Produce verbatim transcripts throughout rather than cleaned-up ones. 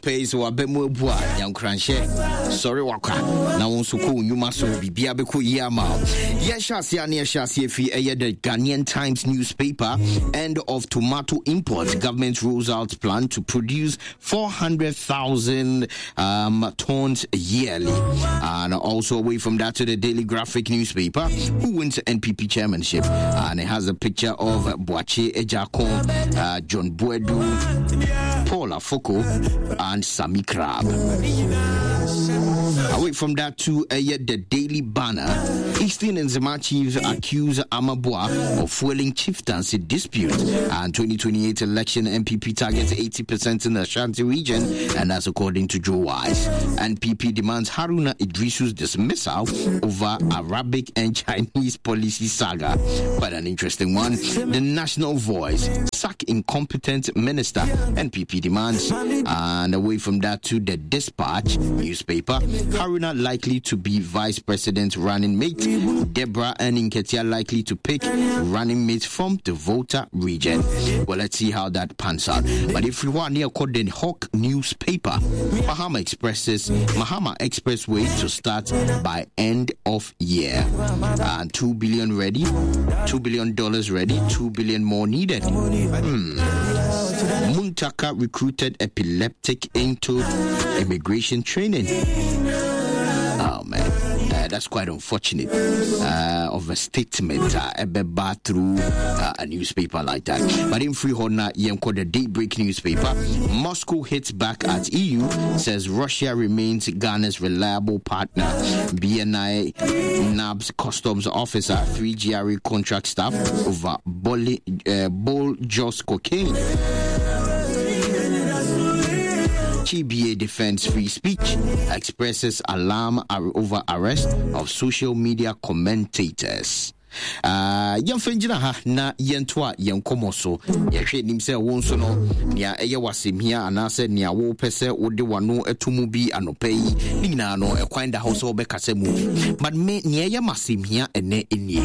pay so abemu bua yankranhye sorry waka na won so ko nyuma so bibia be ko yama ye shasia ne shasia fi eye the Ghanaian Times newspaper. End of tomato imports. Government rolls out plan to produce four hundred thousand um, tons yearly. And also away from that to the Daily Graphic newspaper, who wins N P P chairmanship, and it has a picture of Boache Ejakon, uh, John Boedu, Paul Afoko, and Sami Crab. Away from that to uh, the Daily Banner, Eastern and Zema chiefs accuse Amabua of fueling chieftaincy dispute. And twenty twenty-eight election, N P P targets eighty percent in the Ashanti region, and that's according to Joe Wise. N P P demands Haruna Idrisu's dismissal over Arabic and Chinese policy saga. Quite an interesting one. The National Voice, sack incompetent minister, N P P demands. And away from that to the Dispatch newspaper, Haruna likely to be vice president running mate. Deborah and Nketia likely to pick running mate from the Volta region. Well, let's see how that pans out. But if we want near the Hawk newspaper, Mahama expresses Mahama Expressway to start by end of year. And two billion ready, two billion dollars ready, two billion more needed. Hmm. Muntaka recruited epileptic into immigration training. Oh man, uh, that's quite unfortunate uh, of a statement uh, ebeba through uh, a newspaper like that. But in Freeholder, Yemko, the Daybreak newspaper, Moscow hits back at E U, says Russia remains Ghana's reliable partner. B N I nabs customs officer, three G R E contract staff over Bol uh, Bol Jos cocaine. G B A defends free speech, expresses alarm over arrest of social media commentators. Uh, young Fenjina ha na yentua yenkomoso. Yahwe nimse wonso no nia eye wasem hia anase nia wo pese wode wano etumu bi anopai ni nyina no ekwan da house obekase mu. But me nia ye masem hia ene enie.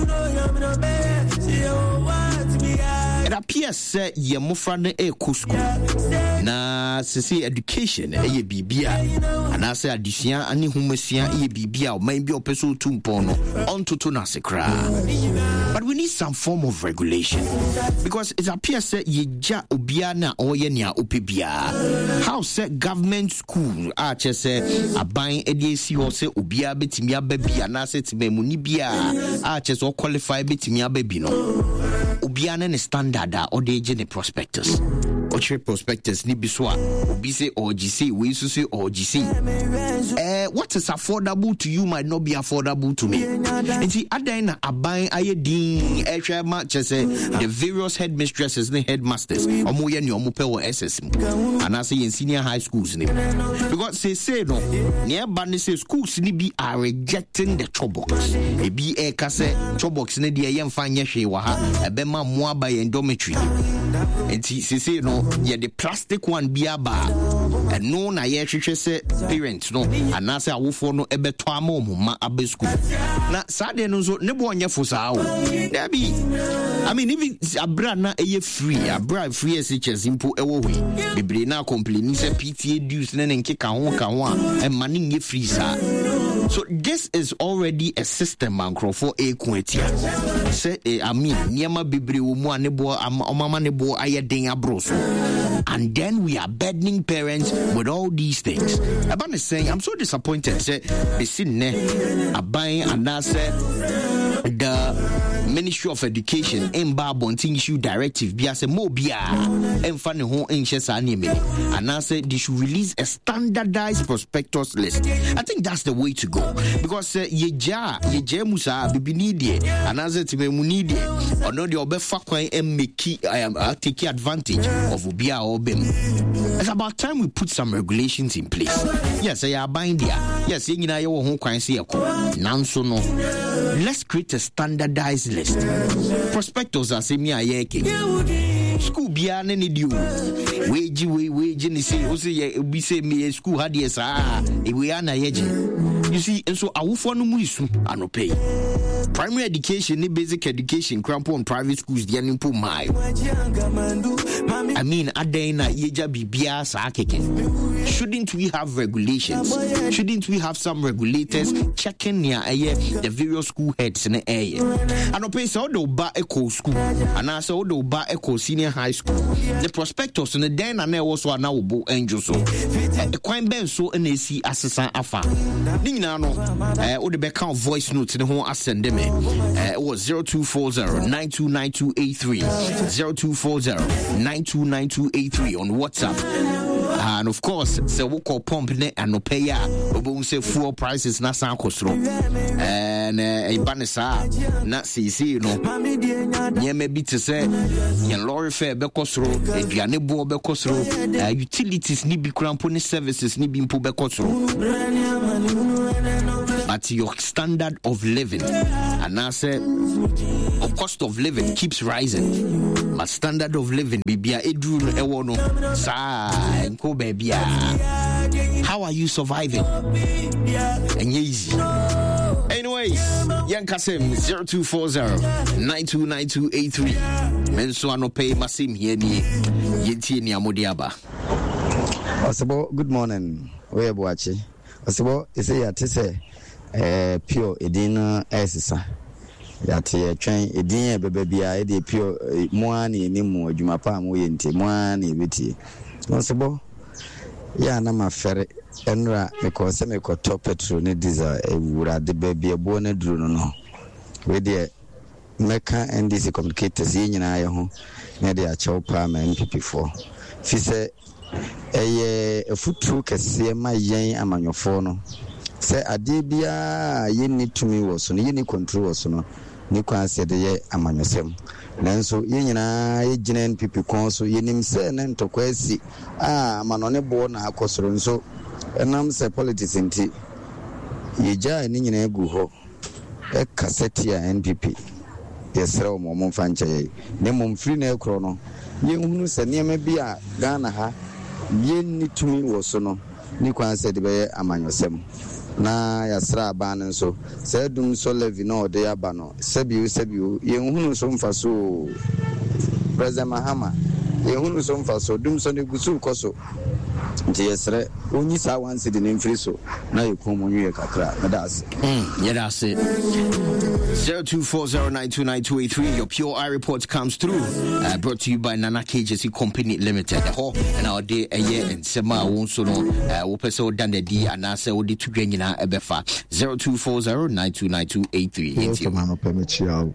It appears say ye mofra ne e kusku na sisi education eye bibia anase adusua ani humasua eye bibia o man bi opeso tumpo no ontoto na sekra. But we need some form of regulation because it appears that ye ja obia na oye nia opebia. How say government school a che say aban edesi ho say obia betimi ababia na say timemu ni bia a che so qualify betimi ababi no obia na standard a odeje ne prospectus oche prospectus ni biswa obi say O G C we so say O G C eh what is affordable to you might not be affordable to me. And see adan na aban aye din ehwe ma che say the various headmistresses and headmasters omo ye ni omo pe wo S S M and I say in senior high schools ni because say say no nearby ni say schools ni be are rejecting the chobox e bi e ka say chobox ni de ye mfa nye hwe wa ha ebe ma mo aba ye dormitory and see say no ye the plastic one be aba and no na ye hwehwe say parents no and I say awofo no ebe to ama omuma aba school na sade no so ne bo onye fo saa o there be I mean even abra na eye free abra free S H S impo ewo hwe bebre na complain say P T A dues na nke ka ho ka ho a e mane nye free saa. So this is already a system man for a quetia say I mean niema bebre wo mu anebo omama nebo ayeden abroso and then we are burdening parents with all these things. About saying I'm so disappointed say be sin ne aban and say the Ministry of Education in Babontin issue directive be as a mobia and funny home in Chesani and I said they should release a standardized prospectus list. I think that's the way to go because ye ja ye jemusa bibi need and I said to me munidi or no the obefa kwan and make I am take advantage of ubia or bem. It's about time we put some regulations in place. Yes, I are buying there. Yes, you know your home kwan see nanso no. Let's create a standardized list. Prospectors are saying, yeah, school bia ne need you. Wage, wage, and say, oh, say, we say, me school had yes, ah, we are na yeji. You see, and so I will follow Muisu and no pay. primary education ni basic education crampo on private schools dia ni mpo mai. I mean adena yeja bibia sa akeke. Shouldn't we have regulations? Shouldn't we have some regulators checking near the various school heads in the area? And open so do ba eco school and also do ba eco senior high school. The prospectus in the den and there was one now bo angel so. A quite ben so in a see assassin afa. Nina no eh o the back voice notes in the whole ascend me. Eh it was zero two four zero nine two nine two eight three zero two four zero nine two nine two eight three on WhatsApp. And of course, so we call pump ne and no pay ya. We say fuel prices na san kosro. And a banesa na see see you know. Ye may be to say yan lorry fare be kosro, e duane bo be kosro, utilities ni bi kramponi services ni bi mpo be kosro. But your standard of living and I say of cost of living keeps rising. My standard of living bibia edru no ewo no sa enko babia. How are you surviving? And easy. Anyways, Yan Kasim zero two four zero nine two nine two eight three. Menso anope masim here ni yenti ni amodiaba. Osebo, good morning. Where boachi? Osebo, ise ya tise eh pure edina esisa. Yate twen edin e bebe bia e de pure moani ni mu adwuma pa mo yenti moani biti. Osebo ya na mafere enra because me ko top petrol ne diesel e wura de bebe ebo ne duru no no. We de meka N D C communicators yi nyina ye ho na de a chew pa ma M P P four. Fi se eye efutu kese ma yen amanyofo no. Se ade bia yeni tumi wo so no yeni control wo so no ni kwa se de ye amanyosem. Nanso ye nyina ye gina N P P kon so yenim se ne ntokwasi ah manone bo na akosoro nso enam se politics nti ye ja ni nyina egu ho e cassette ya N P P yesra o mo mfa nche ne mo free na ekro no ye hunu se ne ma bia Ghana ha ye ni tumi wo so no ni kwa se de be amanyosem na yasra ban nso se dum so levi no de aba no sebiu sebiu ye hunu so mfa so President Mahama ye hunu so mfa so dum so ne gusu koso nti yesre onyi sa wan se de ne mfiri so na ye komo nwie kakra na das mm yeah that's it. zero two four zero nine two nine two eight three. Your Pure Eye report comes through, uh, brought to you by Nana K J C Company Limited. Ho and our day a year and sema won so no uh wo pese odan de di anase wo di tudwa nyina ebefa zero two four zero nine two nine two eight three. Into mano permitiao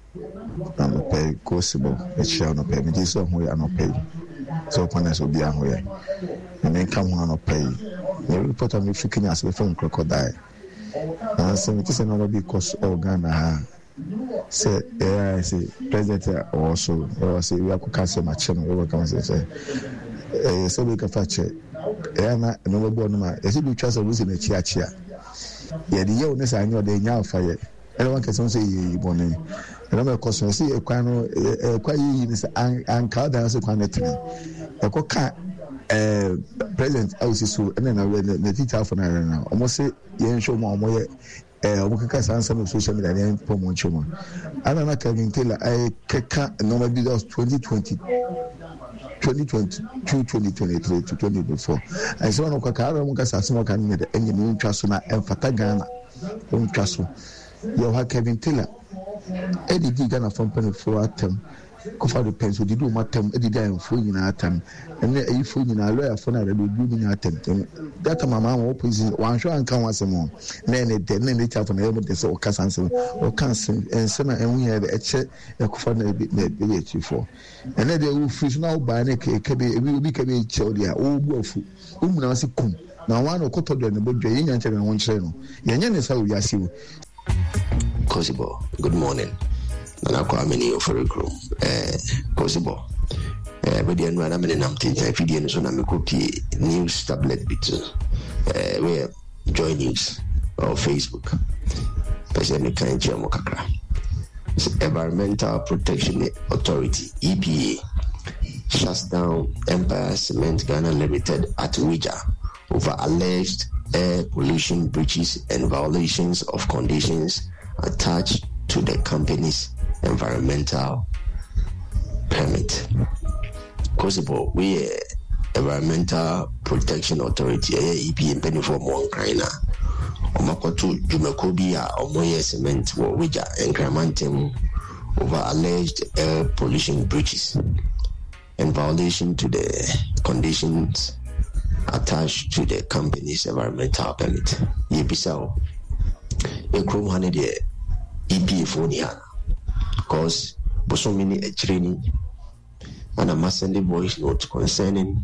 no pay possible e chia no pay me so ho ya no pay so panas obi a ho ya and then come on no pay the report on if you can ask me from crocodile and so it is another because Ghana say yeah say president also or say we are cancel match no we can say eh so we can fetch eh na no bo no ma e se bi twa so lusi na chia chia ye de ye o ne sa anyo de nya afa ye ele wan kese say ye bone ele ma ko so say e kwa no e kwa yi ni say an ka da so kwa netin e ko ka eh president ausisu ene na we na teacher for na na almost say yen show mo mo ye eh omo kaka sansa no social media na pomo chuma ana na Kevin Taylor I kaka no ma be twenty twenty twenty twenty-two twenty twenty-three to twenty twenty-four I say no kaka ara mo kasa so kan me de enye ni ntwa so na emfata Ghana ntwa so ye ha Kevin Taylor edidi Ghana from pen for atem kofa do penso di do matem edidi an fo nyina atem ene ayi fo nyina lawyer fo na do do nyina atem that mama wo poison wan hwa anka wasem na ene de na ne chapo na yemo de so okasanse o kanse ense na enwu ye de eche ekofa na na be ye tifo ene de wo free na wo ba na ke ke be obi ke be che odi a wo bu afu wo mu na wase kum na wan o koto do ne bodwa ye nyanche na won kire no ye nya ne sa wo yasi wo Kosibo, good morning. Nana kwa meni oferikro eh Kosibo eh but the nwana meni namtin ta video so na me copy news tablet bit eh we join news or Facebook person me kan jamo kakra Environmental Protection Authority E P A shuts down Empire Cement Ghana Limited at Wija over alleged air pollution breaches and violations of conditions attached to the company's environmental permit. Possible, we uh, Environmental Protection Authority, E P A, penny for one crina. Omakoto Jumakobia, Omoye Cement, Wija, and Cramantem over alleged air pollution breaches and violation to the conditions attached to the company's environmental permit. Yebisao, a crew hundred E P A Fonia, because so many a training and a massively voice note concerning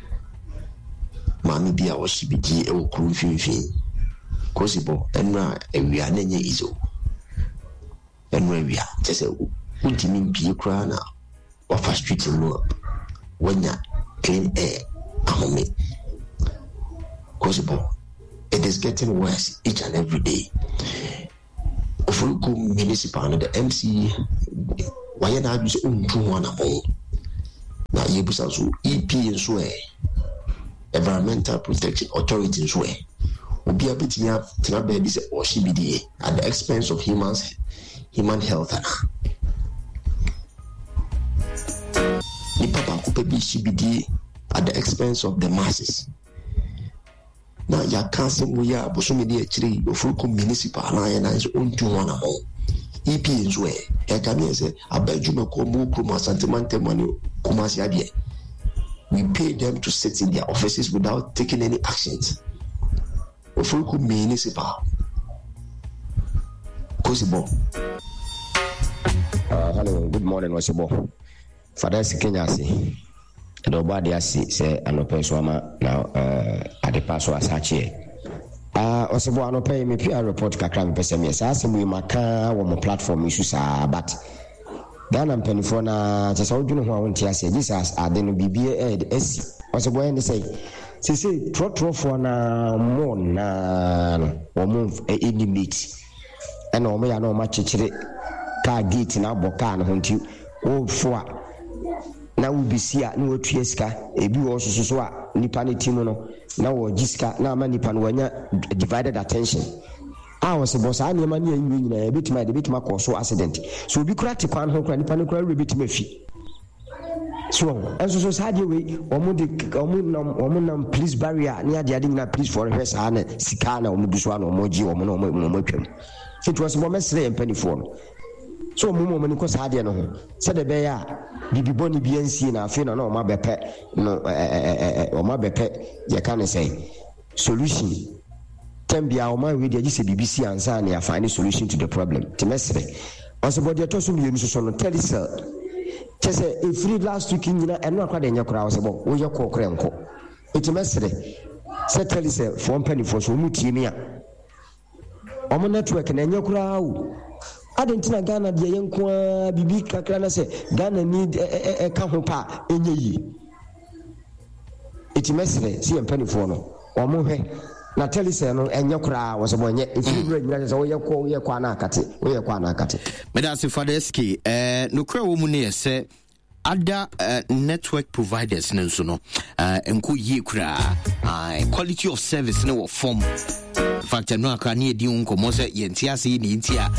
Mammy Bia or C B G or crew fifi. Cosibo, and we are Nene Izo. And when we are just a ultimate P crana or fast street in Europe, when you clean air, come me. Cosibo, it is getting worse each and every day. Ofuruku municipal, the M C, why not use own two one among now Yebusa E P and Sway, Environmental Protection Authority in Sway. Be a bit near Tinabe or C B D A at the expense of humans, human health. The Papa could be C B D A at the expense of the masses. Now, ya can't say we are Bosumidi tree of Fuku Municipal Alliance own to one among E P N's way. I can say, I bet you no Komu Kuma Santimante money Kumasiadi. We pay them to sit in their offices without taking any actions. Ofuruku Municipal. Kosibo. Uh, hello, good morning, Wasibo. Father Sikinyasi. The body I see say anope swama now uh at the pass was hachi. Ah, Wasibo anope me P R report kakra me pese me sa asem we maka wo mo platform issues ah but Ghana mpanifo na chesa odwene ho a wonti ase Jesus ade no bibie e esi. Wasibo en say say say tro tro for na mo na wo mo any meet and o me ya no ma chechire ka gate na boka na honti o fo a na wo bisia na wo tue sika ebi wo soso so a nipa ne timu no na wo gisika na ama nipa no wanya divided attention ah wo se boss ani ma ne anyi nyina e bitima de bitima ko so accident so obi kura te kwan ho kura nipa no kura rebitima fi so enso so saade we omo de omo nam omo nam police barrier ne ade ade nyina police for request ha na sika na omo du so na omo gi omo na omo omo twam it was bo mesre empany for so mumo mani ko saade no ho se de be ya bibi boni bi ansi na afi na na o ma bepe no eh eh o ma bepe ye kan say solution tambia o ma we de gise B B C ansa na ya find solution to the problem timesre also body to so mi so no telecell chese e free last week nyina eno akwa de nyakura o se bo wo ye kokore nko timesre se telecell for company for so mu tie mi a o mo network na nyakura o adentina Ghana de yenko bibi kakra na se Ghana need e ka ho pa enye yi etimesre si empanifo no omo hwe na telise no enye kra wo so bonye efibra nyina se wo ye ko ye kwa na akate wo ye kwa na akate medase fadeski eh no kra wo mu ne se other uh, network providers no so no uh, enko yi kra uh, quality of service no form fact no aka ne di unko mo se yenti ase ni ntia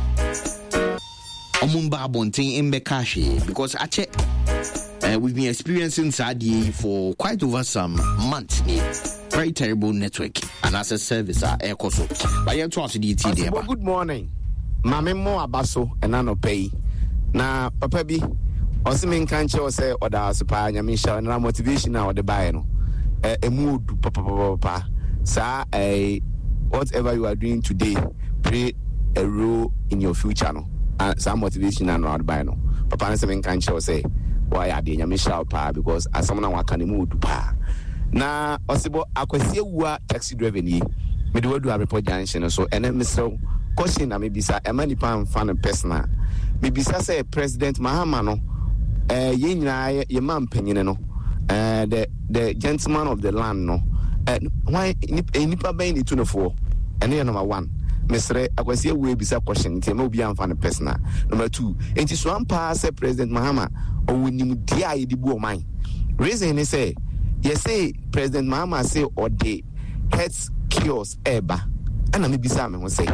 Omumba Bonting in Bekashi because I check uh, we've been experiencing Sadi for quite over some months. Very terrible network and as a service at Ecoso. But you to the T D. Good morning. Mame mo abaso and ano pay. Na papa bi osimin kanche o say oda super nyamisha na motivation na ode buy no. Eh e mood papa papa sa eh whatever you are doing today play a role in your future no. Uh, some motivation and not by no. Papa and seven can show say why are the Yamisha pa because as someone wa can move pa. Na Osibo akwesi wa taxi driver ni me do do a report junction so and then Mister question na me bisa e mani pan fan personal. Me bisa say President Mahama no eh ye nyina ye man panyin no eh the the gentleman of the land no eh why nipa ben ni two no four and number one Mister Akwasi we bisa question nti no bi amfa ne personal. Number two, enti so ampa say President Mahama o wonim dia ye di bu o man. Reason is say you say President Mahama say o de health cures eba. Ana me bisa me ho say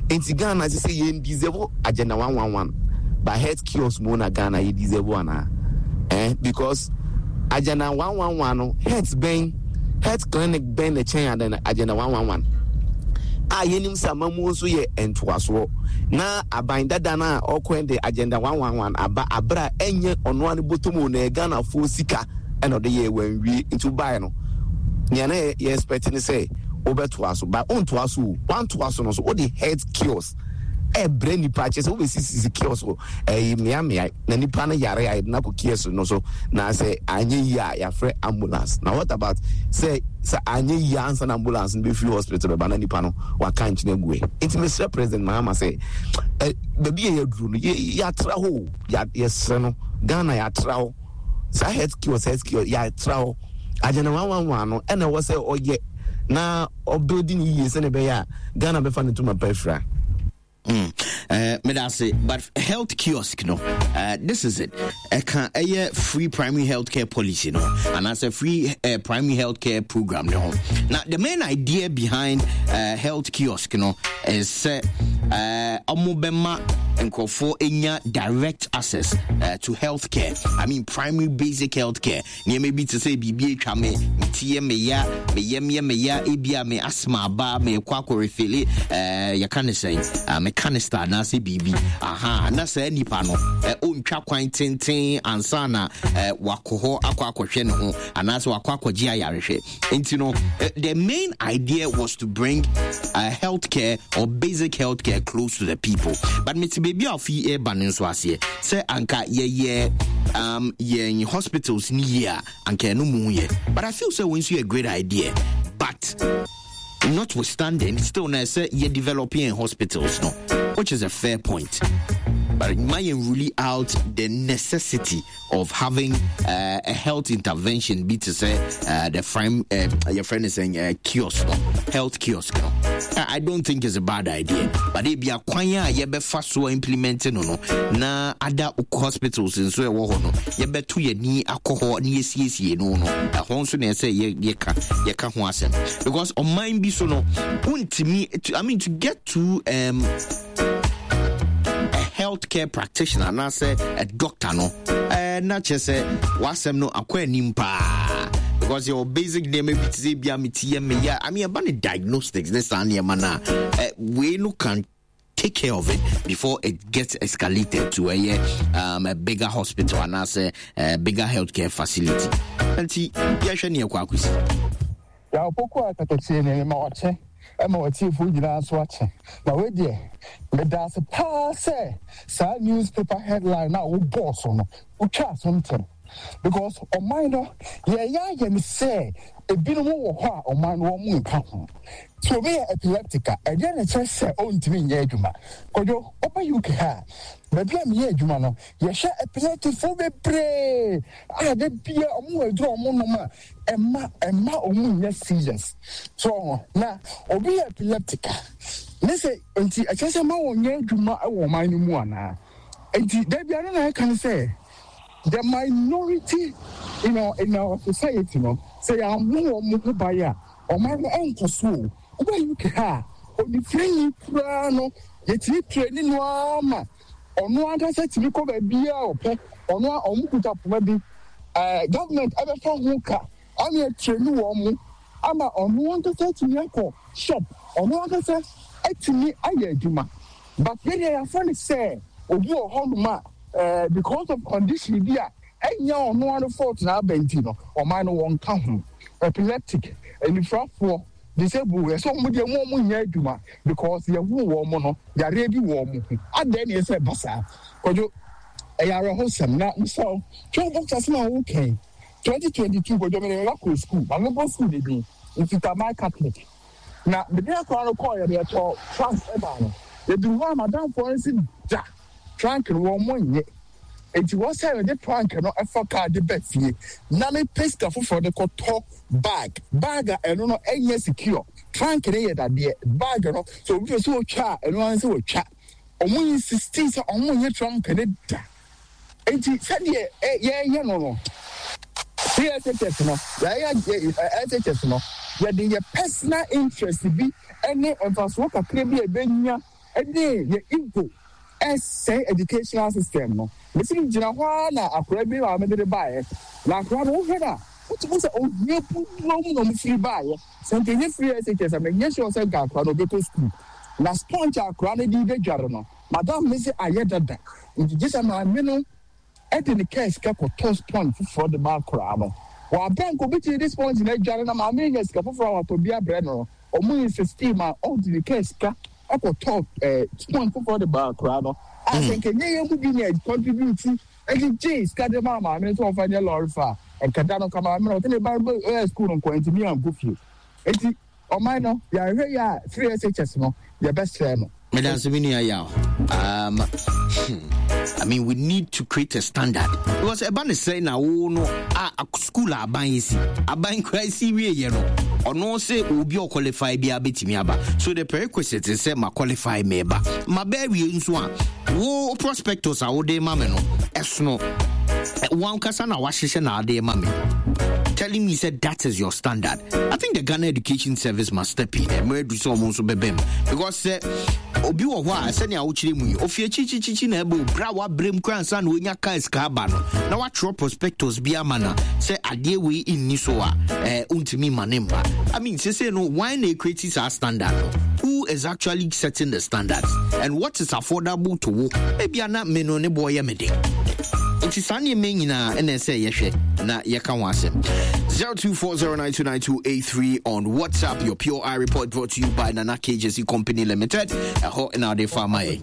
Enti Ghana say ye deserve agenda one one one. But health kiosk mo na Ghana ye deserve one eh because agenda one one one no health ben health clinic ben the chain and agenda one one one. Ah yenim sama mo so ye entoaso na aban dada na okwen the agenda one one one aba abra enye ono an botomo na Ghana fo sika eno de ye wanwi into buy no nya na ye expect ni say obetoaso ba ontoaso one toaso no so o the health kiosk e brain ni purchase o be sisi kiosk eh mia mia na nipa na yare ai na ko kiosk no so na say anye ya ya free ambulance. Now what about say sa anye ya ansa ambulance be free hospital be na nipa no wa kan chine guwe intimate president mama say eh baby ya duru no ya tra ho ya yes no Ghana ya tra ho sa health kiosk health kiosk ya tra ho agena one one one no e na wo say oye na o building yi se ne be ya Ghana be fa ne tuma pefra. Mm. Uh, me that say, but health kiosk, no. Uh, this is it. A can a free primary healthcare policy, no, and as a free uh, primary healthcare program, no. Now the main idea behind uh, health kiosk, no, is uh, amobema and for any direct access uh, to healthcare. I mean primary basic healthcare. Near maybe to say B B H me, T M ya, me yem yem ya, A B A me asthma ba me kwako refill uh, you can say uh, me canister na say B B aha na say nipa no o ntwa kwan tenten ansa na wakoho akwa akwhwe ne ho anase wakwa akwaji ayarehwe enti no the main idea was to bring uh, healthcare or basic healthcare close to the people. But me baby of e ban nso ase say anka ye ye um ye hospitals ni here anka no mu ye, but I feel so once you a great idea, but notwithstanding still na say you're developing hospitals, no, which is a fair point. But it might rule out the necessity of having uh, a health intervention, be to say uh, the frame, uh, your friend is saying uh, kiosk, no? Health kiosk. No? I don't think it's a bad idea, but if you are quite you be fast so implementing no na other hospitals in so no you be to your knee alcohol ni C C no no a honso na say ye ye ka ye ka ho asem because on mind be so no untimi I mean to get to um healthcare practitioner na say a doctor no eh na che say wasem no akwa nimpa because your basic name maybe to say bia metie me ya I mean about the diagnostics this and na uh, we no can take care of it before it gets escalated to a um a bigger hospital and as a uh, bigger healthcare facility and see ya hwe ne kwa akusi ya opoko akatotsie ne ma oche Emma what if we didn't watch it. Now, wait there. But that's a pass. Sad newspaper headline now, we boss on we chat something. Because on mine, yeah, yeah, you say a bit more on mine one more. So we are epileptica, and then it says, own to me, Yajuma. Kodo, open you can. But blame Yajumano, you share epileptic for the prey. I did be a more draw monoma, and ma and ma own yes seasons. So now, or be epileptica. Let's say, until I just a more Yajuma, I won't mind one. And Debbie, I can say. The minority, you know, in our society, you know, say I'm more mobile or my uncle so. Where you can, or the friendly prano, yet you training one, or no one has to become a beer or pet, or no one put up maybe uh government ever found hooker. I'm a training woman. I'm a on one to say to me, shop, or no one to say, actually, I get you, but when they are funny say, or you are home, ma. Uh, because of condition there, and you no one fault now, Bentino, or mine one come epileptic, and if for disabled, so much more money because you're woman, you're ready warm. And then you say, Bassa, because you are a wholesome, not so. Twelve books now, okay. twenty twenty-two, but you're in a local school, I'm not school, if you are my Catholic. Now, the day I call you, they're called transfer. They do one, Madame, for instance, Jack. Trunk and one money. It was having the trunk and not a fuck card the best ye. Name paste for the top bag. Bag and no any secure. Trunk and that the bag and all. So we so chat and one so chat. On one sixteen on one trunk and it. Eighty said yeah, yeah, yeah, no, no. Yes, yes, no. Yeah, yes, no. Yeah, the personal interest be any of us work a cribby a benya. ɛde yɛ ego ɛsɛ educational system no mesi gyina hɔ na akora bi a mede de baeɛ na akora no wohwɛ no a wotumi sɛ ohia puduo mu na ɔmfiri baeɛ sɛ nkɛnyɛ firi S H S a menyɛ sure sɛ nka akora no ɔbɛkɔ school na sponge akora no de bɛdware no madam me sɛ ayɛ dada nti gye sɛ maame no ɛde ne kaa sika kɔtɔ sponge foforɔ de ma akora no wɔabɛn nka obɛtumi de sponge no adware na maame nya sika foforɔ a watɔ bi abrɛ no ɔmo yɛ system a ɔde ne kaa sika akɔtɔ sponge foforɔ de ba akora no a sɛ nkɛnyɛ yɛ mu bi ne contribute ɛde gye sika de ma maame sɛ ɔfa nyɛ lɔre fa nkɛda no kama maame no ɔte ne ba ɛyɛ school no nkɔ ntumi ankɔ fie enti ɔman no yɛahwɛ yɛ a three S H S no yɛbɛsrɛ no Madam um, I mean, we need to create a standard. Because a ban is saying now, no, a school are buying, a buying crazy, you know, or no say, will be qualified, be a bit me about. So the prerequisite is say, my qualified member, my baby in swan, wo prospectors are all day, mamma, as no, one casana washes all day, mammy. Telling me said that is your standard. I think the Ghana Education Service must step in and where do someone so bebem because obi wo wa sani a wo chire mu ofie chichi chichi na ebe bra wa brem kransa na onya ka ska ba no na wa tro prospectus bia mana say ade we inni so a eh untimi manemba. I mean say say no why na create our standard no? Who is actually setting the standards and what is affordable to wo maybe ana me no ne boy yemede it is any mean na N S A yehwe na yeka ho asem zero two four zero nine two nine two eight three on WhatsApp. Your P O I report brought to you by Nana K J C Company Limited. A hot in our day farmer. M P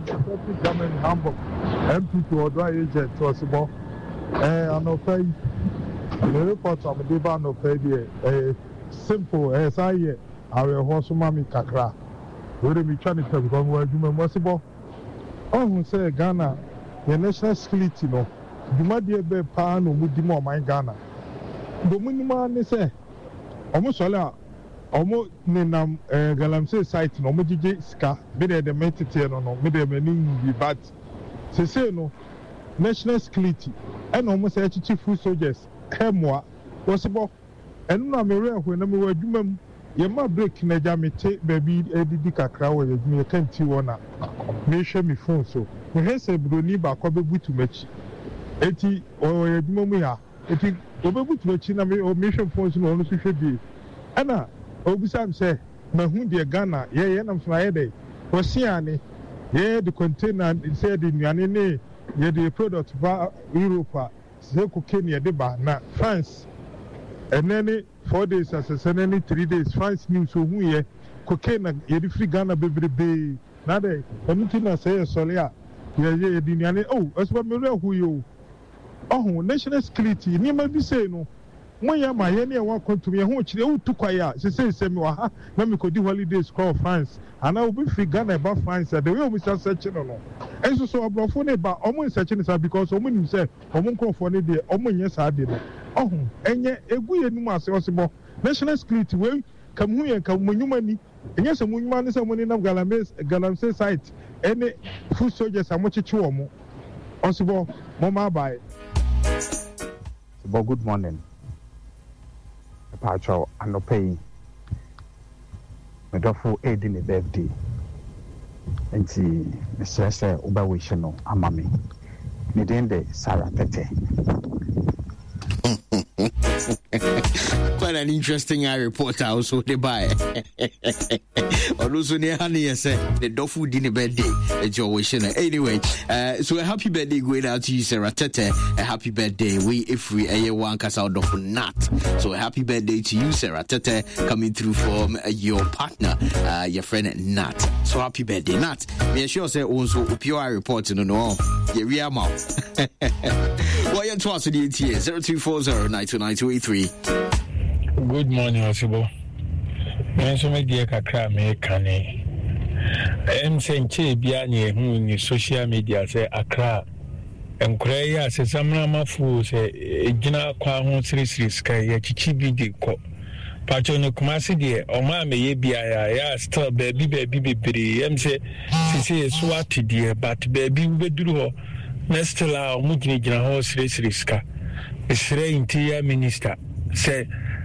to order agent possible. Eh, I know pay the report of the ban of pay the simple as I hear. I will also mami kakra. Where we trying to become where you possible. Oh, who say Ghana. The national security no duma de be pa no mudimo man Ghana do munima ne se omo sole a omo nenam galamsey site no omo gige ska be de de metete no no me de mani bi but se se no national security and omo say chief soldiers hemwa wosibo enu na me re ho na me waduma mu ye ma break na ja mete baby edidi kakra wo ye me kan ti wona me hwe me phone so me hese broni ba ko bebutu machi eti o ye duma mu ya eti o bebutu machi na me o me hwe phone so no no so hwe bi ana obisa me say ma hu de Ghana ye ye nam so aye dey o siane ye the container say the nuane ne ye the product ba Europe say ko Kenya de ba na France and then four days as a seven three days France news so hu ye cocaine ye di free Ghana bebrebe na dey anything na say solia ye ye di nyane oh asba me re hu yo oh national security ni ma bi say no mo ya ma ye ne wa kontum ye hu kire hu tukwaya se se se me wa ha na me ko di holidays call France and I will be free Ghana ba France the way we start searching no enso so obrofo ne ba omo searching sa because omo nim say omo nkrofo ne de omo nye sa de no oh enye egu ye nim ase osebo national security we kam hu ye kam munyuma ni enye se munyuma ne se mo ni nam galamse galamse site ene food soldiers amochichi wo mo osebo mo ma bai bo good morning Pacho anopei medofo edi ne birthday enti me sese uba wish no amami me den de Sarah Tete. Quite an interesting uh, report also the buy. Also near honey say the dofu dinner birthday at your wish. Anyway, uh, so a happy birthday going out to you, Sarah Tete. A happy birthday. We if we a one cast out of nut. So a happy birthday to you, Sarah Tete, coming through from uh, your partner, uh, your friend Nat. So happy birthday, Nat. Me sure say also pure report no no. Yeah, real mouth. Well, you're twice the eighty zero two four zero nine two nine two eight three. Good morning, Osibo. Me so me dia kakra me kane. Em senche bia ne hu ni social media say akra. Enkura ya se samra mafu se ejina kwa ho three three sky ya chichi bi de ko. Pacho no kumasi de o ma me ye bia ya ya still baby baby bebre. Em se se so atide but baby we beduru ho. Next la mu gina gina ho three three sky. Isre interior minister say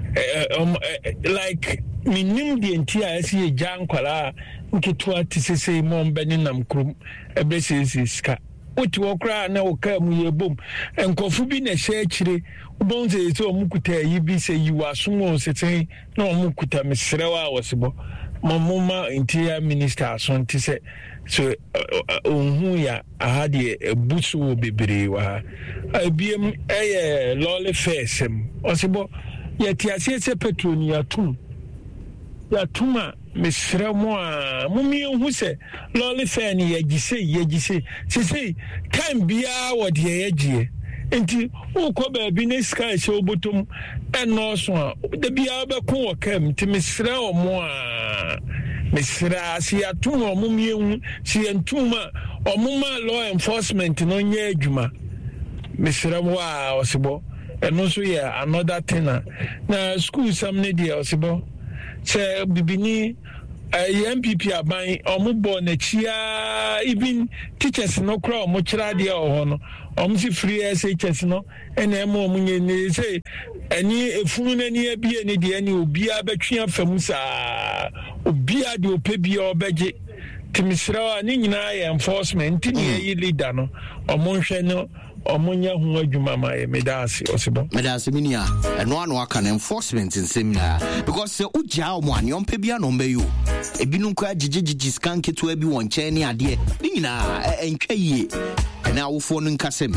um, like minim the entire see Jan Kwala nketua tisese mom beninam krum ebesese ska oti wokra na woka mu yebom enkofu bi na hye akire ubon se so omukuta yi bi se yi wasomo seten na omukuta mesrewa wosebo mamuma interior minister asonti se so ohun ya ahade ebusu bebre wa abiem eye lole fesem osebo yeti asiese petronia tum ya tuma mesremo a mumi hu se lole fe ni yagise yagise sisi kan bia wode yagie enti ukọ baabi ne sky she obotum eno so a de bia be ko wakam ti mesra omo a mesra si atum omumi hu si entuma omuma law enforcement no nya adwuma mesra mo a osebo eno so ye another thing na school sam ne dia osebo se bibini uh, M P P aban omubo na chia even teachers no kra omo kira de o no omo si free S H S no ena emo omo nye ne say ani efunu na ni abie ne de ani obi abetwe afam sa obi ade opebi obeje timisra ni nyina ya enforcement ni yi leader no omo hwe no omonya hu adwuma ma e medasi osibo medasi minia eno anu aka na enforcement nseminia because se ugya omo aniom pe bia no mbeyo ebinu kwa jijiji skanke to abi won che ne ade ni nyina entwa yie na awofo no nkasem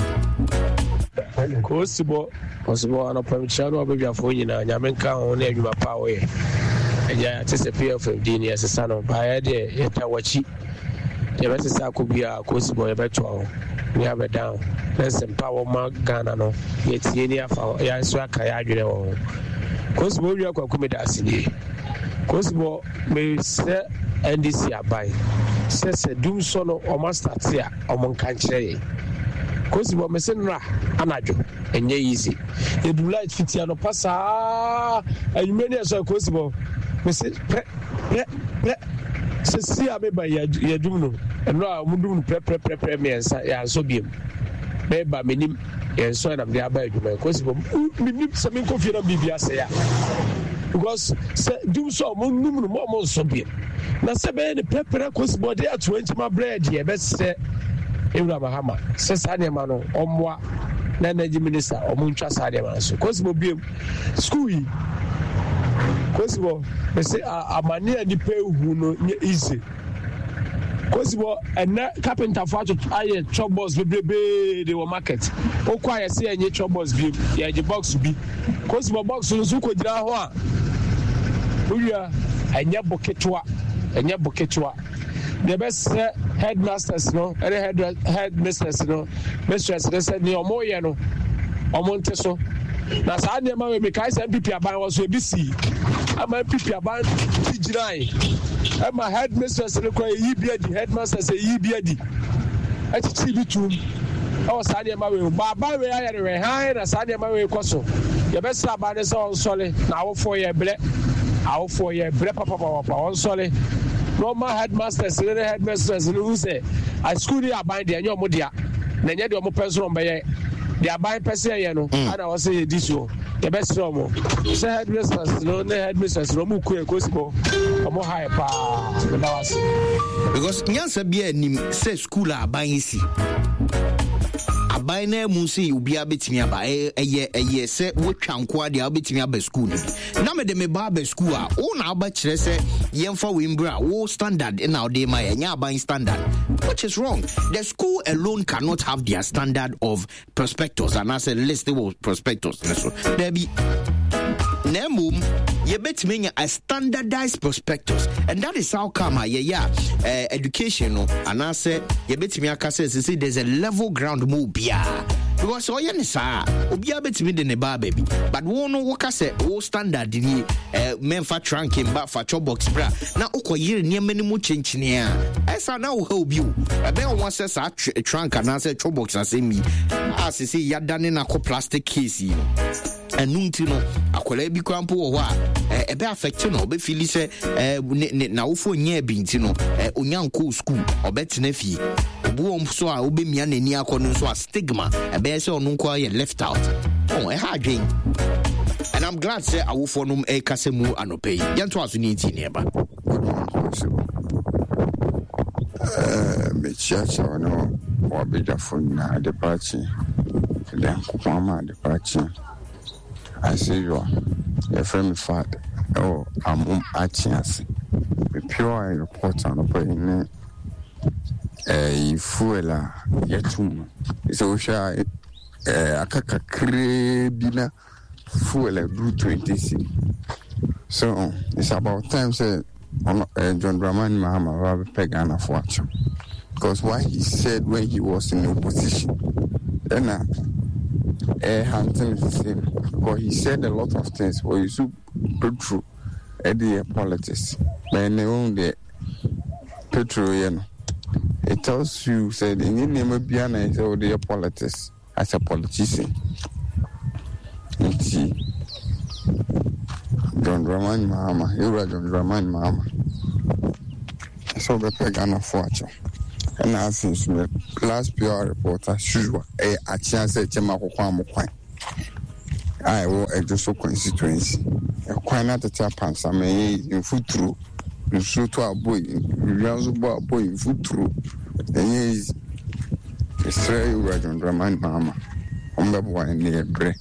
ko osibo osibo ana pamchano ababiafo nyina nyamenka ho na adwuma pa wo ye eja tese P F D ni asesa no ba ya de yetawachi yebesesa ko bia ko osibo yebeto we have a down let's empower my Ghana no yet any afa ya so aka ya adwere wo cause we akwa komeda asini cause bo me se N D C abai se se dum so no o master tia o mon kan kire cause bo me se nra anajo enye easy e do light fitia no passa ayumeni so cause bo me se pre pre pre se si abeba ya ya dum no eno a mudum pre pre pre pre me ensa ya so biem beba menim enso na me aba adwuma cause bo menim se me kofi na bibia se ya because se dum so mo num no mo so biem na se be ne pre pre cause bo dey at twenty my bread ye be se ewura bahama se sa ne ma no omwa na energy minister omuntwa sa ne ma so cause bo biem school yi cause bo me say amani ani pe hu no easy cause bo na carpenter for to aye chop box bebebe dey market o kwa ye say enye chop box bi ye je box bi cause bo box no so ko gira ho a uya enye boketwa enye boketwa the best headmasters no any head headmistress no mistress they said ni omo ye no omo nte so na sa ne ma we me kai se M P P aban was so bisi ama M P P aban ti girai ama headmistress ne ko yi bia di headmaster say yi bia di a ti ti bitum o sa ne ma we ba ba we aye we han na sa ne ma we koso ye be sa ba ne so on sole na awofo ye ble awofo ye ble papa papa on sole normal headmasters ne headmasters ne who say a school dia aban dia nyo mo dia na nya dia mo person on be ye dia aban person ye no ana wo say di so the best room say headmistress no ne headmistress no mu ku e kosibo omo high pa because nyansa bia nim say school aban isi aban na mu say obi abetimi aba eye eye say wotwa nko ade abetimi aba school ni na me de me ba ba school a wo na aba kire say yemfa we mbra wo standard in our day my nya aban standard, which is wrong. The school alone cannot have their standard of prospectus and as a list of prospectus so there be Nemum, you bet me a standardized prospectus, and that is how come yeah, yeah, uh, education, and I said, you bet me a say there's a level ground move, yeah. Because oh yeah, sir, obia bet me the neba baby, but one no work say oh standard ni uh, men for trunking back for chop box bra. Now oko year near many more change near. Esa now help you. I bet one says a trunk and I say chop box and say me. As you see, ya done in a plastic case, you know. And nuntino akola bi kwampo wo a e be affect no be feel say na wo fo nya binti no onyanko school obetena fie obuom so a obemia nani akono so a stigma e be say onunko ye left out oh e ha dwen and I'm glad say I will for no a casemu anope. Yanto asu ni nti neba. Eh me chiacha no wabija funa de party. Then mama the party. I say you are a friend fat. Oh, I'm um achiasi. The pure report on the eh fuela yetum. So sha eh akaka krebina fuela do twenty. So it's about time say uh, John Dramani Mahama Rabbi Pegana for action. Because what he said when he was in opposition, then uh, uh, Hampton is the same. Because he said a lot of things where you should go through uh, the politics. But they own the petrol, you know. It tells you, said, in your name of Biana is all the politics as a politician. You see. John Dramani Mahama, you are John Dramani Mahama. So the Pegana Fortune. And I think the last P R reporter, Shujwa, a chance at Chemakwamo Quine. I will a just constituency. A quine at the tap and some in foot through. You shoot to a boy, you also bought a boy in foot through. And he is a stray John Dramani Mahama. On the boy near Bray.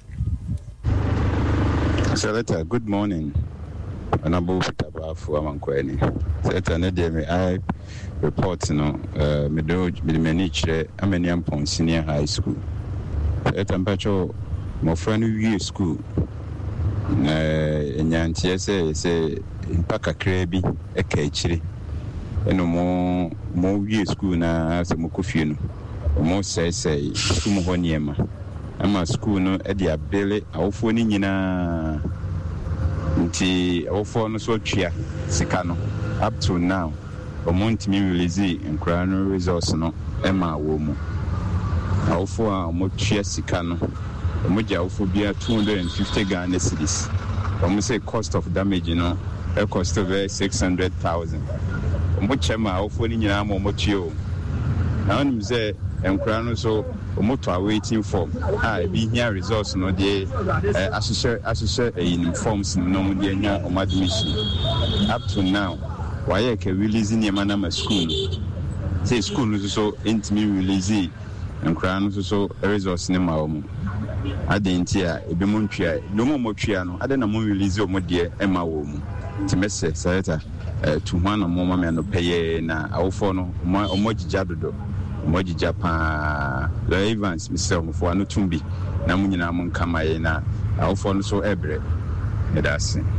Senator, good morning. Honorable Patabafu Amankweni. Senator, Nedemi, I report, you know, uh, Medo, Midmeniche, Ameniampon Senior High School. Senator Mpacho, my friend who school, uh, in Yantiese, say, in Paka Krebi, a Kachiri, and no more, more year school now as a Mukufino, more say, say, Sumuhoniema. Ama school no e dia bele awofo ni nyina nti awofo no so twia sika no up to now omontimi release nkra no results no e ma wo mu awofo a mo twia sika no mo gya awofo bia two hundred fifty Ghana cedis omo say cost of damage no e cost over six hundred thousand mo chema awofo ni nyina mo mo twio na onim say nkra no so motor are waiting for ah be here results no dey assessor assessor in forms no dey nya o admission up to now why e ke releasing your man school say school no so intimi release nkra no so results ne ma o mu adentia e be mo ntwia no mo mo twia no ade na mo release o mo dey e ma wo mu timese sayeta to one mo ma me no peye na awofo no o mo gija dodo Moji Japan, the Evans, Mister Mufo, no Tumbi, Namunina Munkamaena, our phone so ebre. That's it.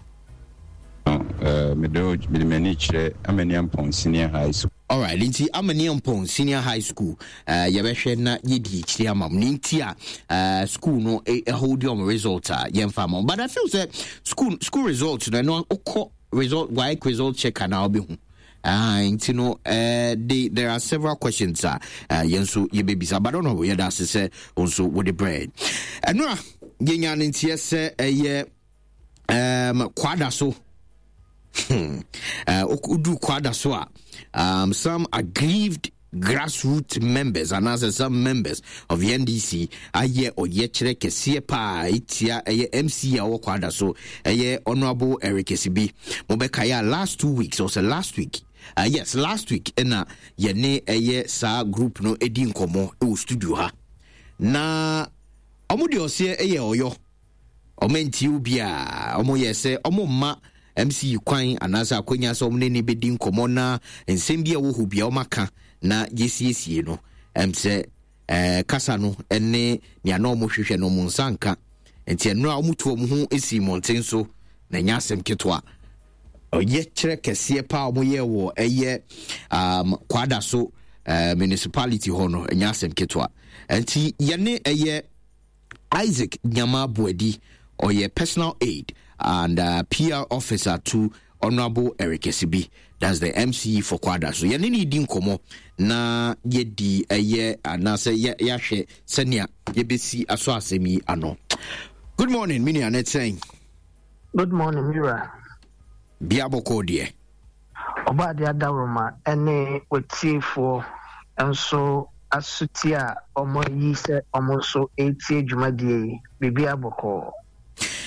Medo, Midmeniche, Ameniampon Senior High School. All right, Linty Ameniampon Senior High School, uh, Yabeshena Yedi, Chiamam, Nintia, uh, school no a hold your result, young farmer. But I feel that school school results, I know, result, why result check and I'll be home. Ah, you know, uh, they, there are several questions. Uh, yensu ye babies, but I don't know where that's say also with the bread. And no, yenyan into yes, a year, um, quadaso. Hmm. Uh, okudu quadaso. Um, some aggrieved grassroots members and as some members of the N D C aye or yechere kese pa itia aye M C or quadaso aye Honorable Eric Esibi Mobekaya last two weeks or so last week. Uh, yes, last week, ena yene eye sa group no edi nkomo e studio ha. Na omo de ose eye oyo. Omenti ubia, omo yese, omo ma M C kwan anasa akonya so omo ne bedi nkomo na ensem bia wo hubia omaka na yesiesie no. Em se eh kasa no ene nia na omo hwehwe no mo nsanka. Enti eno a omo to omo ho esi monten so na nya asem ketwa. Oye chere kese pa omo ye wo eye um kwada so uh, municipality hono enya asem ketwa enti yene eye Isaac Nyama Boadi oye personal aid and uh, P R officer to Honorable Eric Esibi. That's the M C for kwada so yene ni di nkomo na ye di eye anase ye yahwe senia ye besi aso asemi ano. Good morning, Mini Anet saying. Good morning, Mira. Biaboko dear. Obadi Adaroma, any with tea for and so asutia omo yise omo so eighty jumadi bibiaboko.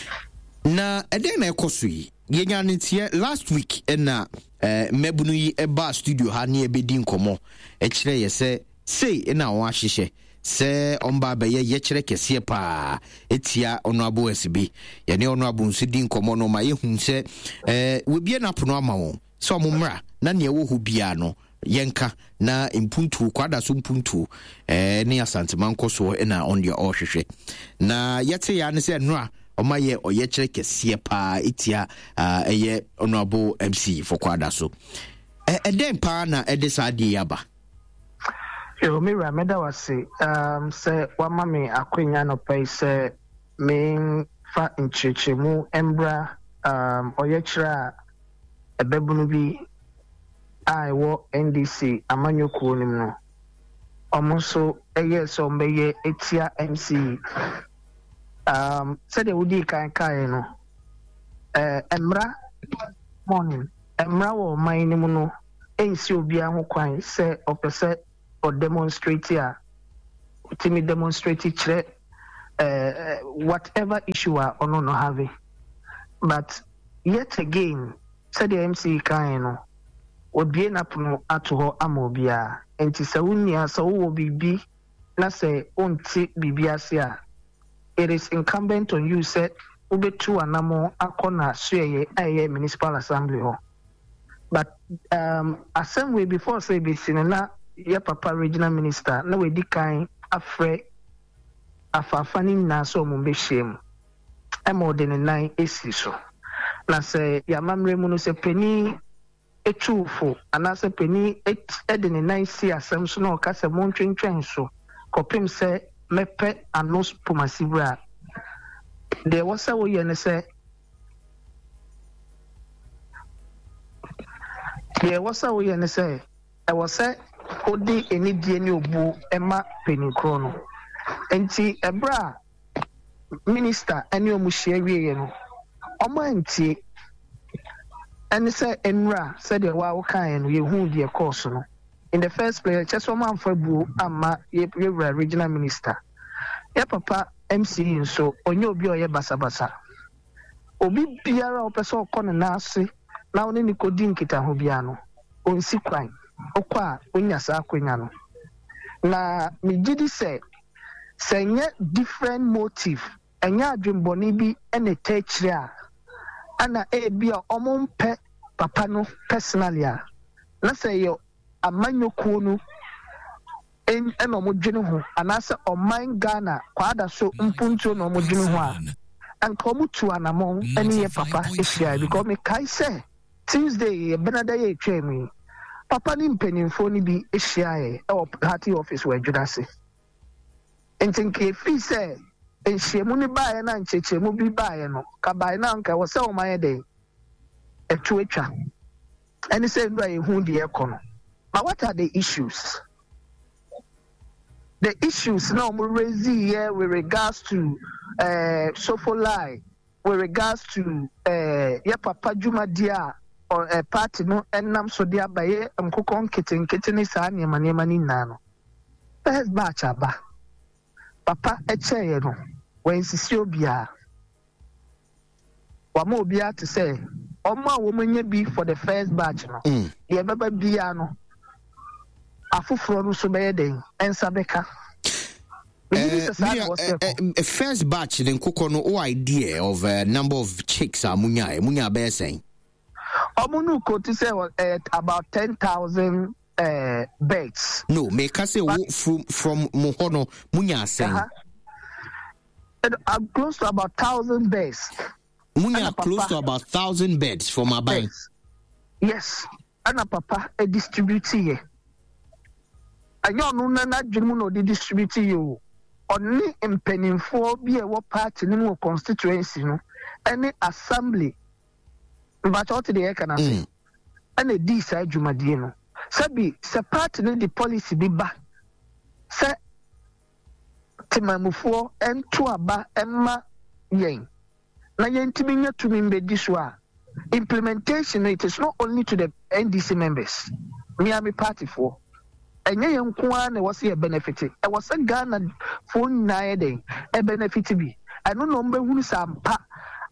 na eden na ekoso yi yenya ne tie last week na eh mebunu yi eba studio ha ne ebedi nkomo e kire ye se sei na won ahyehye se omba be ye ye kire kese pa etia ono abo sb ye ne ono abo nsidi nkomo no ma ye hu se eh we bie na pono ama won so omumra na ne wo hu bia no yenka na impuntu kwada so impuntu eh ne asanteman koso na on the ohwehwe na yete ya ne se no omaye oye kire kese pa etia eye honorable M C for kwada so eh eden pa na edesa die yaba yo mi rameda wase um se wama me akwenya no pay se me fa nchechemu embra um oye kire ebebunu bi I wo N D C amanyokuo nim no omonso eye so mbeye etia M C um said they would kan kai no eh emra morning emra wo man nim no ensi obi aho kwan se opese or demonstrate here timi demonstrate chire uh, whatever issue are ono no have but yet again said the M C kan no odie na pono ato ho amobia enti se wunia se wo bibi na se onti bibia se a it is incumbent on you say ubetu anamo akona suye aye municipal assembly ho but um assembly before say be sinna ya papa regional minister na we di kan afre afafani na so mo be shem e mo de nine esi so na say ya mamre mu no se peni etufo ana se peni e de nine si asem so na ka se mo ntwentwen so kopim se mepe anos pomasibra there was a way and say there was a way and say I was say odi eni die ni obu ema penikro no enti ebra minister eni omuhye wiye no omo antie eni say enra said the wa wo kan no ye hu die course no in the first place just one man for bu ama ye regional minister ya papa M C nso onye obi oye basabasa obi biara opeso okọ na ase na oni ni kodi nkita ho bia no onsi kwan okwa onya sa akwenya no na me gidi say senye different motive enya adwemboni bi ene techire a ana e bia omompe papa no personally a na say yo amanyokuo no en eno mo dwene ho anase oman Ghana kwada so mpuntu no mo dwene ho a anka mo tu anamon ene ye papa efia because me kai say Tuesday benada ye twemi papa ni mpenimfo ni bi ehia e e party office we dwudase entinke fi say enhiemu ni baaye na nchechemu bi baaye no ka baaye na anka wo se oman ye den etu etwa ene say ndo ye hu de ekono. But what are the issues? The issues now we raise here with regards to uh Sofolai, with regards to uh ya papa Juma dia or a party no enam so dia baye mkoko kitten kitten sa niema niema ni nano. First batch aba. Papa eche no when sisi obia. Wama obia to say Oma woman be for the first batch no. Mm. Ye baba bia no. Afufro no so be den ensabeka. Uh, uh, uh, first batch then koko no idea of a uh, number of chicks are munya munya be saying. Omunu ko to say uh, about ten thousand uh, beds. No, make us say from from Mohono munya saying. Uh-huh. Uh, close to about thousand beds. Munya close papa, to about thousand beds for my bank. Yes, and a papa a distribute here. And you know na dwemu no de distribute you. Only mpanimfo bi e wo party ni wo constituency no any assembly but what the can say and di sa dwumadie no sabi se party no the policy bi ba se timamufo ento aba emma yen na yentimi nya tumi mbedi so a implementation it is not only to the N D C members me am party for enye yenkoa na wose ye benefit e wose Ghana phone na ye den e benefit bi eno no mbe hunu sampa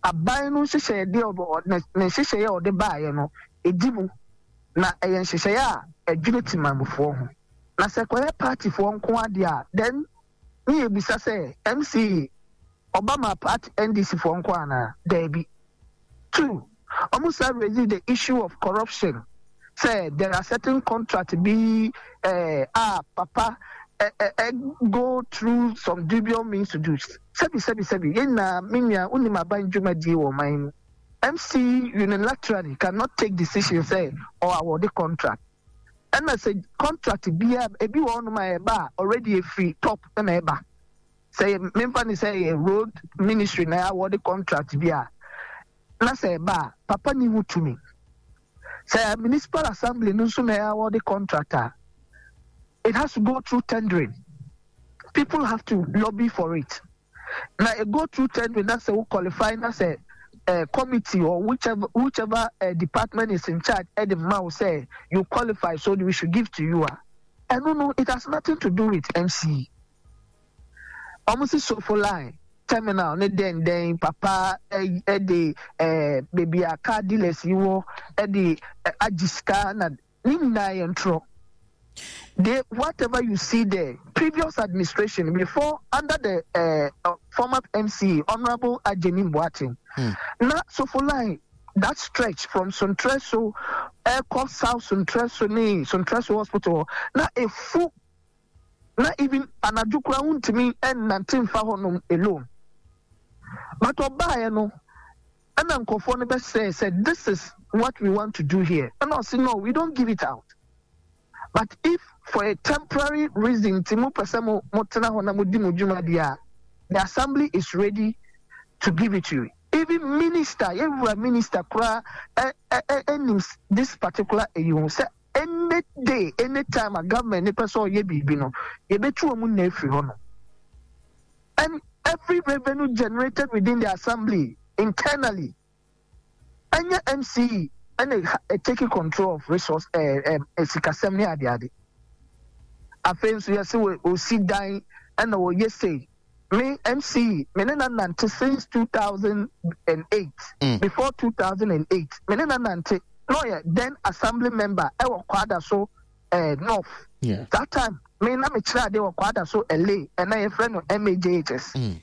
aban no hyehyɛ de ɔbɔ ne hyehyɛ yɛ ɔde baayɛ no edimu na ɛyɛ hyehyɛ a adwene timamufoɔ ho na sɛ kɔyɛ party foɔ nko ade a then ne yɛ bisa sɛ M C Obama party N D C foɔ nko ana daabi. Two, almost raise the issue of corruption. Say there are certain contracts be uh, ah papa uh, uh, go through some dubious means to do. Sebi sebi sebi. Yena minya unima banjuma di wo mine. M C unilaterally cannot take decisions say or award the contract. And I say contract be a be one my ba already a free top and eba. Say member say a road ministry na award the contract be a. Na say ba papa ni wu to me. Say a municipal assembly no so na award the contractor. It has to go through tendering. People have to lobby for it. Now it go through tendering. That's a who qualify. That's a uh, committee or whichever whichever uh, department is in charge. At the mouth say you qualify, so we should give to you. And no, no, it has nothing to do with M C. Almost so for line. Terminal, ne den den papa eh eh the eh baby a car dealers you eh the agiska na nimna yentro. They whatever you see there, previous administration before under the uh, uh, former M C Honorable Ajeni Boateng. Hmm. Now so for line that stretch from Sontreso Airport South Sontreso ni Sontreso Hospital na a full not even anadukura untimi and nineteen fahonom alone. But Obaya no, and Uncle Fonebe say said this is what we want to do here. And I said no, we don't give it out. But if for a temporary reason, Timu Pesamo Motana Honamudimu Jumadia, the assembly is ready to give it to you. Even minister, every minister cry and this particular you say any day, any time a government ne person ye be no, ye be true mun na free hono. And every revenue generated within the assembly internally, and your M C and a taking control of resource a sikasem ne ade ade. Afenso so yes we sit down and we yes say me M C me na nante since two thousand eight mm. before two thousand eight me na nante no yeah then assembly member e wo kwada so uh, north yeah. That time me na me try dey wo kwada so L A and na your friend no M A J H S mm.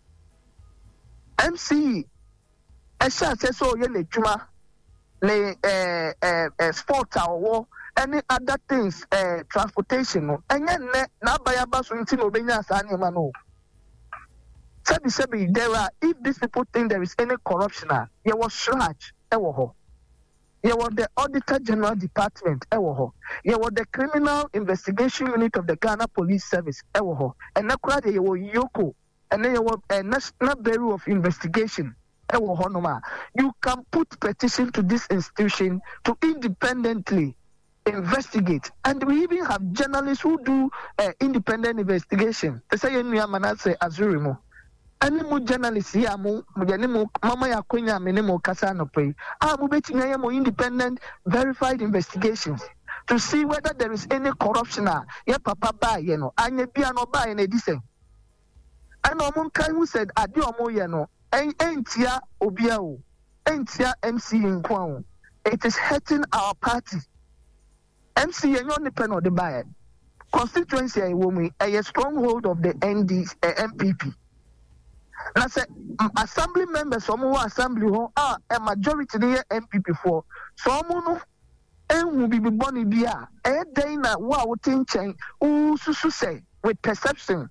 M C e sha say so ye le dwuma le eh eh eh sport awo any other things eh transportation no enye ne na baya ba so nti no benya asa ne ma no sabi sabi there are if these people think there is any corruption ye was shraj e wo ho ye was the auditor general department e wo ho ye was the criminal investigation unit of the Ghana Police Service e wo ho and na kura de ye was yoko and then ye was a National Bureau of Investigation e wo ho no ma you can put petition to this institution to independently investigate, and we even have journalists who do uh, independent investigation. They say you manase azurimo. Any more journalists here, mo mo mama ya kwenya mene mo kasa no pay. Ah, mo beti na mo independent verified investigations to see whether there is any corruption. Ya papa ba ye no, anye bia no ba ye na dise. And omo kan who said ade omo ye no, en entia obia o, entia M C nkwa o. It is hurting our party. M C and your depend the buyer. Constituency a woman a stronghold of the N D uh, M P P. And I said assembly members from who assembly who are a majority the M P P for so no and will be born in Bia a day na wow tin chain who say with perception.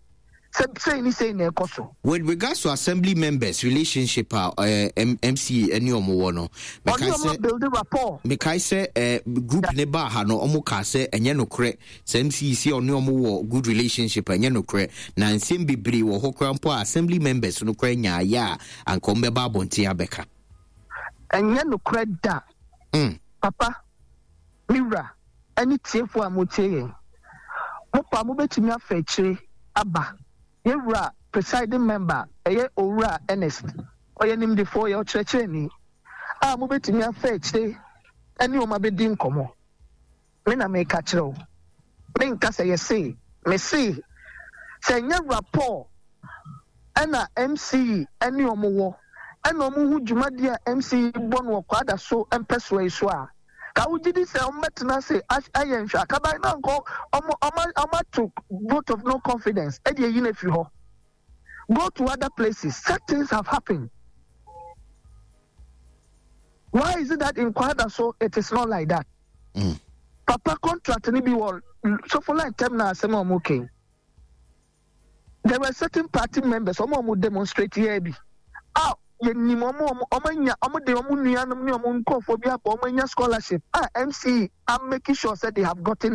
With regards to assembly members relationship uh, M- MC any omo no build a rapport mekai say uh, group ne ba ha no omo ka say enye no kre say M C C oni omo wo good relationship enye no kre na nsem bebre wo ho krampo assembly members no kre nya ya anko mbeba bonti abeka enye no kre da mm. Papa mira any tiefo amotie mo pa mo betimi afa chire aba Yewra presiding member eye Owura Ernest oye nim de four ye ochreche ni ah mo betimi afa chire ani o ma be din komo me na me ka chire o me nka say ye say me say say nya rapport ana M C ani o mo wo and no mu jumadi a M C bon wo kwada so empeso e so a ka wo gidi se o metna se ayen hwa ka bai na nko omo omo omo to vote of no confidence e dey yin afi ho. Go to other places. Such things have happened. Why is it that in Kwadaso it is not like that? Mm. Papa contract ni bi won so for like term na asem am okay. There were certain party members omo mo demonstrate here bi. Ah, ye ni mo mo omo nya omo de omo nuanom ni omo nkofo bi aba omo nya scholarship. Ah, M C I'm making sure that they have gotten